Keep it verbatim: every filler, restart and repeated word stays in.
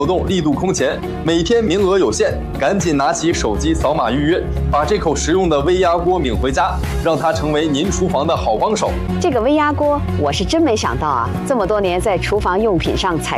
活动力度空前，每天名额有限，赶紧拿起手机扫码预约，把这口实用的微压锅领回家，让它成为您厨房的好帮手。 这个微压锅，我是真没想到啊，这么多年在厨房用品上踩